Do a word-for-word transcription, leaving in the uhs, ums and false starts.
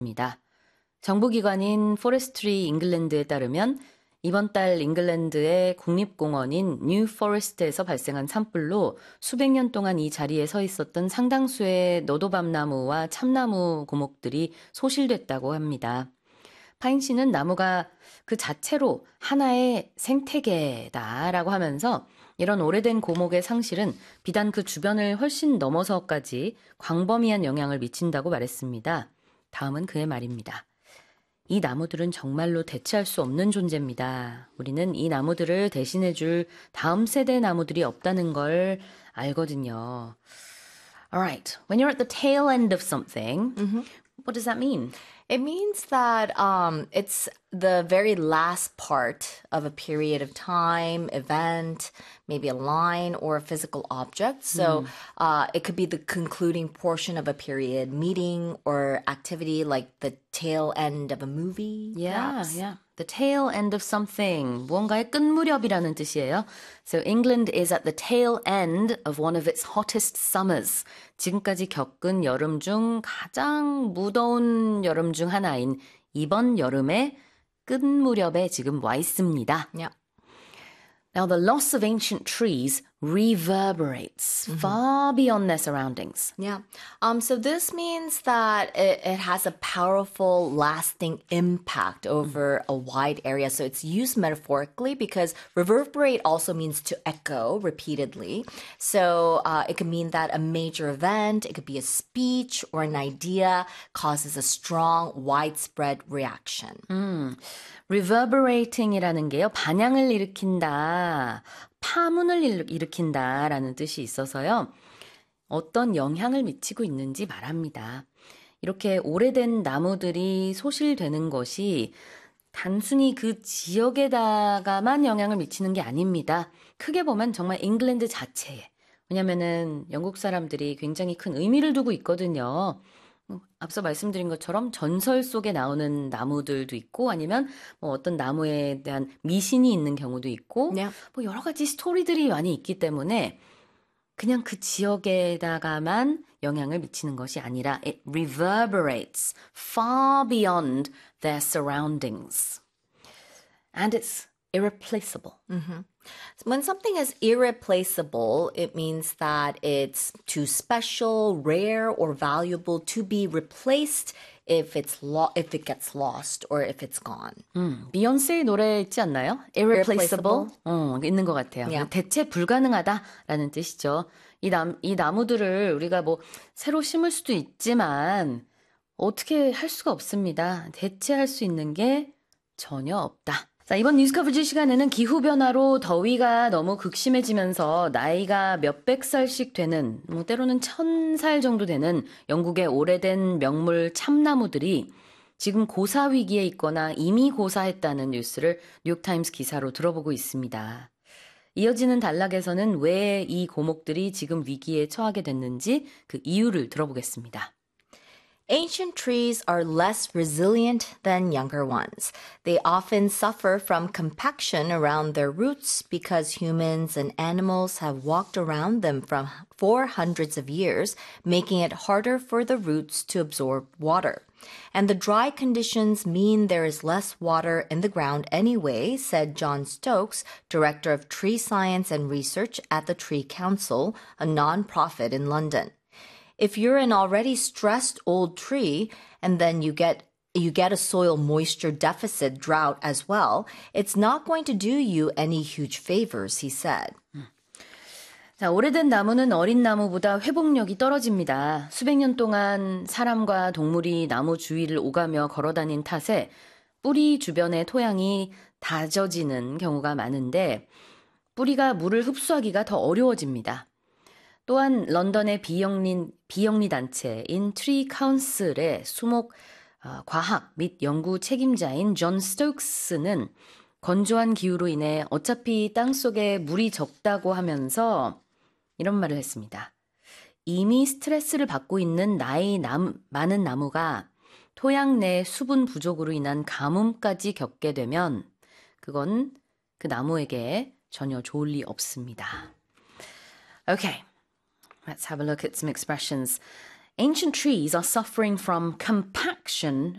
입니다. 정부기관인 포레스트리 잉글랜드에 따르면 이번 달 잉글랜드의 국립공원인 뉴 포레스트에서 발생한 산불로 수백 년 동안 이 자리에 서 있었던 상당수의 너도밤나무와 참나무 고목들이 소실됐다고 합니다. 파인 씨는 나무가 그 자체로 하나의 생태계다라고 하면서 이런 오래된 고목의 상실은 비단 그 주변을 훨씬 넘어서까지 광범위한 영향을 미친다고 말했습니다. 다음은 그의 말입니다. 이 나무들은 정말로 대체할 수 없는 존재입니다. 우리는 이 나무들을 대신해줄 다음 세대 나무들이 없다는 걸 알거든요. Alright, when you're at the tail end of something, mm-hmm. what does that mean? It means that um, it's the very last part of a period of time, event, maybe a line or a physical object. So mm. uh, it could be the concluding portion of a period, meeting or activity, like the tail end of a movie. Yeah, perhaps. yeah. The tail end of something. 무언가의 끝무렵이라는 뜻이에요. So England is at the tail end of one of its hottest summers. 지금까지 겪은 여름 중 가장 무더운 여름 중 하나인 이번 여름의 끝무렵에 지금 와 있습니다. Yeah. Now, the loss of ancient trees reverberates mm-hmm. far beyond their surroundings. Yeah. Um, so this means that it, it has a powerful, lasting impact over mm-hmm. a wide area. So it's used metaphorically because reverberate also means to echo repeatedly. So uh, it can mean that a major event, it could be a speech or an idea, causes a strong, widespread reaction. Mm. reverberating이라는 게요, 반향을 일으킨다, 파문을 일으킨다라는 뜻이 있어서요, 어떤 영향을 미치고 있는지 말합니다. 이렇게 오래된 나무들이 소실되는 것이 단순히 그 지역에다가만 영향을 미치는 게 아닙니다. 크게 보면 정말 잉글랜드 자체에, 왜냐면은 영국 사람들이 굉장히 큰 의미를 두고 있거든요. 앞서 말씀드린 것처럼 전설 속에 나오는 나무들도 있고 아니면 뭐 어떤 나무에 대한 미신이 있는 경우도 있고 yeah. 뭐 여러 가지 스토리들이 많이 있기 때문에 그냥 그 지역에다가만 영향을 미치는 것이 아니라 it reverberates far beyond their surroundings. And it's irreplaceable. Mm-hmm. When something is irreplaceable, it means that it's too special, rare, or valuable to be replaced if it's lo- if it gets lost or if it's gone. 음, 비욘세의 노래 있지 않나요? Irreplaceable. 어, 있는 것 같아요. Yeah. 대체 불가능하다라는 뜻이죠. 이, 남, 이 나무들을 우리가 뭐 새로 심을 수도 있지만 어떻게 할 수가 없습니다. 대체할 수 있는 게 전혀 없다. 자, 이번 뉴스 커버지 시간에는 기후변화로 더위가 너무 극심해지면서 나이가 몇백 살씩 되는, 뭐 때로는 천 살 정도 되는 영국의 오래된 명물 참나무들이 지금 고사 위기에 있거나 이미 고사했다는 뉴스를 뉴욕타임스 기사로 들어보고 있습니다. 이어지는 단락에서는 왜 이 고목들이 지금 위기에 처하게 됐는지 그 이유를 들어보겠습니다. Ancient trees are less resilient than younger ones. They often suffer from compaction around their roots because humans and animals have walked around them from for hundreds of years, making it harder for the roots to absorb water. And the dry conditions mean there is less water in the ground anyway, said John Stokes, Director of Tree Science and Research at the Tree Council, a non-profit in London. If you're an already stressed old tree and then you get you get a soil moisture deficit drought as well, it's not going to do you any huge favors, he said. 자, 오래된 나무는 어린 나무보다 회복력이 떨어집니다. 수백 년 동안 사람과 동물이 나무 주위를 오가며 걸어다닌 탓에 뿌리 주변의 토양이 다져지는 경우가 많은데 뿌리가 물을 흡수하기가 더 어려워집니다. 또한 런던의 비영리, 비영리 단체인 트리 카운슬의 수목 어, 과학 및 연구 책임자인 존 스토크스는 건조한 기후로 인해 어차피 땅속에 물이 적다고 하면서 이런 말을 했습니다. 이미 스트레스를 받고 있는 나이 남, 많은 나무가 토양 내 수분 부족으로 인한 가뭄까지 겪게 되면 그건 그 나무에게 전혀 좋을 리 없습니다. Okay. Let's have a look at some expressions. Ancient trees are suffering from compaction